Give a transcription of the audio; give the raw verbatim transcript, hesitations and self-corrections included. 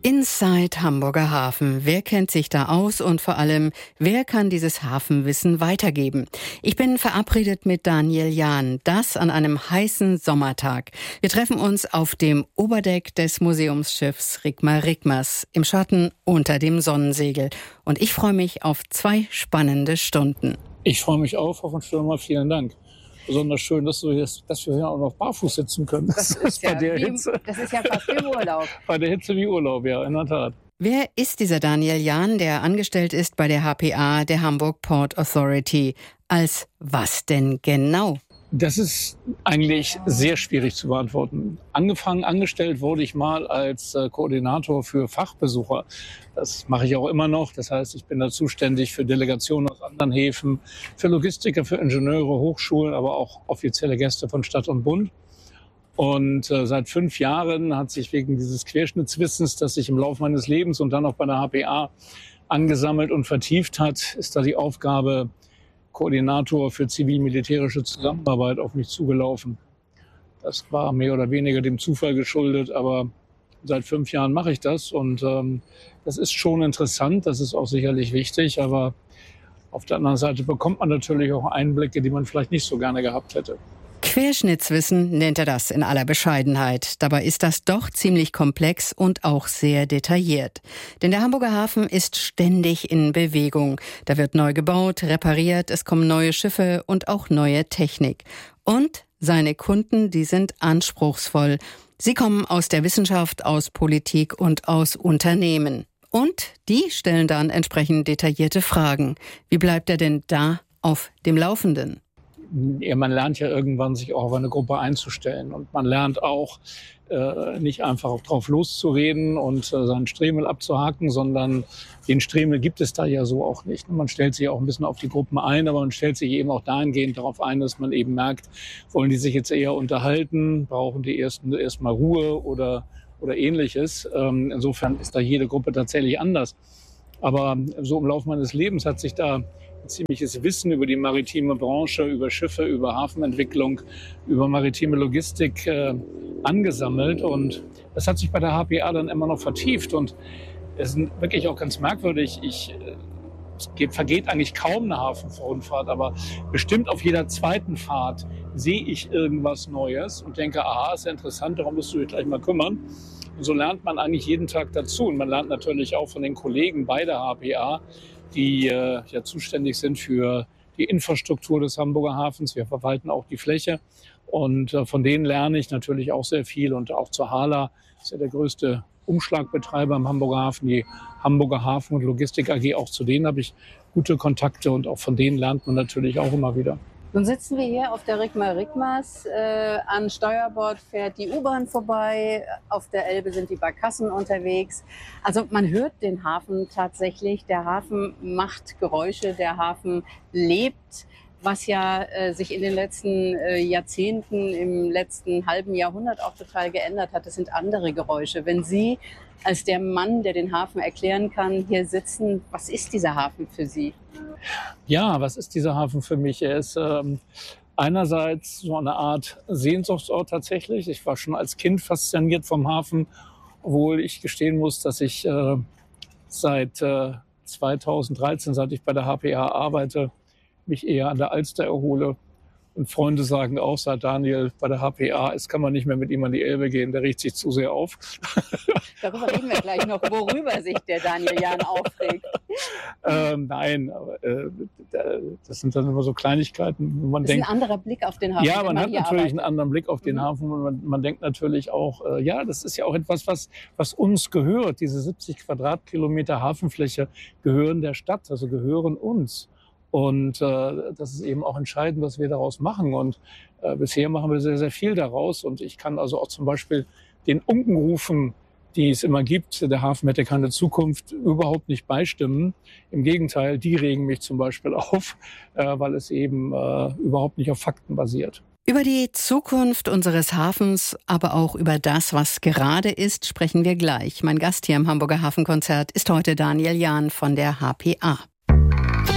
Inside Hamburger Hafen. Wer kennt sich da aus und vor allem, wer kann dieses Hafenwissen weitergeben? Ich bin verabredet mit Daniel Jahn, das an einem heißen Sommertag. Wir treffen uns auf dem Oberdeck des Museumsschiffs Rigmar Rigmers im Schatten unter dem Sonnensegel. Und ich freue mich auf zwei spannende Stunden. Ich freue mich auch auf und Stürmer. Vielen Dank. Besonders schön, dass, du jetzt, dass wir hier auch noch barfuß sitzen können. Das, das ist, ja bei der wie, Hitze. Das ist ja fast wie Urlaub. Bei der Hitze wie Urlaub, ja, in der Tat. Wer ist dieser Daniel Jahn, der angestellt ist bei der H P A, der Hamburg Port Authority? Als was denn genau? Das ist eigentlich sehr schwierig zu beantworten. Angefangen, angestellt wurde ich mal als äh, Koordinator für Fachbesucher. Das mache ich auch immer noch. Das heißt, ich bin da zuständig für Delegationen aus anderen Häfen, für Logistiker, für Ingenieure, Hochschulen, aber auch offizielle Gäste von Stadt und Bund. Und äh, seit fünf Jahren hat sich wegen dieses Querschnittswissens, das sich im Laufe meines Lebens und dann auch bei der H P A angesammelt und vertieft hat, ist da die Aufgabe, Koordinator für zivil-militärische Zusammenarbeit auf mich zugelaufen. Das war mehr oder weniger dem Zufall geschuldet, aber seit fünf Jahren mache ich das und ähm, das ist schon interessant, das ist auch sicherlich wichtig, aber auf der anderen Seite bekommt man natürlich auch Einblicke, die man vielleicht nicht so gerne gehabt hätte. Querschnittswissen nennt er das in aller Bescheidenheit. Dabei ist das doch ziemlich komplex und auch sehr detailliert. Denn der Hamburger Hafen ist ständig in Bewegung. Da wird neu gebaut, repariert, es kommen neue Schiffe und auch neue Technik. Und seine Kunden, die sind anspruchsvoll. Sie kommen aus der Wissenschaft, aus Politik und aus Unternehmen. Und die stellen dann entsprechend detaillierte Fragen. Wie bleibt er denn da auf dem Laufenden? Ja, man lernt ja irgendwann, sich auch auf eine Gruppe einzustellen. Und man lernt auch, äh, nicht einfach drauf loszureden und äh, seinen Stremel abzuhaken, sondern den Stremel gibt es da ja so auch nicht. Man stellt sich auch ein bisschen auf die Gruppen ein, aber man stellt sich eben auch dahingehend darauf ein, dass man eben merkt, wollen die sich jetzt eher unterhalten, brauchen die ersten erstmal Ruhe oder, oder Ähnliches. Ähm, insofern ist da jede Gruppe tatsächlich anders. Aber so im Laufe meines Lebens hat sich da ein ziemliches Wissen über die maritime Branche, über Schiffe, über Hafenentwicklung, über maritime Logistik äh, angesammelt. Und das hat sich bei der H P A dann immer noch vertieft. Und es ist wirklich auch ganz merkwürdig. Ich, es geht, vergeht eigentlich kaum eine Hafenrundfahrt, aber bestimmt auf jeder zweiten Fahrt sehe ich irgendwas Neues und denke, aha, ist ja interessant, darum musst du dich gleich mal kümmern. Und so lernt man eigentlich jeden Tag dazu. Und man lernt natürlich auch von den Kollegen bei der H P A, die äh, ja zuständig sind für die Infrastruktur des Hamburger Hafens. Wir verwalten auch die Fläche und äh, von denen lerne ich natürlich auch sehr viel. Und auch zur HHLA, ist ja der größte Umschlagbetreiber im Hamburger Hafen, die Hamburger Hafen- und Logistik A G, auch zu denen habe ich gute Kontakte und auch von denen lernt man natürlich auch immer wieder. Nun sitzen wir hier auf der Rigmar Rigmers. Äh, an Steuerbord fährt die U-Bahn vorbei. Auf der Elbe sind die Barkassen unterwegs. Also man hört den Hafen tatsächlich. Der Hafen macht Geräusche, der Hafen lebt. Was ja äh, sich in den letzten äh, Jahrzehnten, im letzten halben Jahrhundert auch total geändert hat, das sind andere Geräusche. Wenn Sie als der Mann, der den Hafen erklären kann, hier sitzen, was ist dieser Hafen für Sie? Ja, was ist dieser Hafen für mich? Er ist ähm, einerseits so eine Art Sehnsuchtsort tatsächlich. Ich war schon als Kind fasziniert vom Hafen, obwohl ich gestehen muss, dass ich äh, seit äh, zweitausenddreizehn, seit ich bei der H P A arbeite, mich eher an der Alster erhole. Und Freunde sagen auch, seit Daniel bei der H P A ist, kann man nicht mehr mit ihm an die Elbe gehen, der riecht sich zu sehr auf. Darüber reden wir gleich noch, worüber sich der Daniel Jahn aufregt. ähm, nein, aber äh, das sind dann immer so Kleinigkeiten, wo man das denkt... ist ein anderer Blick auf den Hafen. Ja, man hat natürlich arbeitet. einen anderen Blick auf den mhm. Hafen und man, man denkt natürlich auch, äh, ja, das ist ja auch etwas, was, was uns gehört. Diese siebzig Quadratkilometer Hafenfläche gehören der Stadt, also gehören uns. Und äh, das ist eben auch entscheidend, was wir daraus machen. Und äh, bisher machen wir sehr, sehr viel daraus. Und ich kann also auch zum Beispiel den Unkenrufen, die es immer gibt, der Hafen hätte keine Zukunft, überhaupt nicht beistimmen. Im Gegenteil, die regen mich zum Beispiel auf, äh, weil es eben äh, überhaupt nicht auf Fakten basiert. Über die Zukunft unseres Hafens, aber auch über das, was gerade ist, sprechen wir gleich. Mein Gast hier im Hamburger Hafenkonzert ist heute Daniel Jahn von der H P A.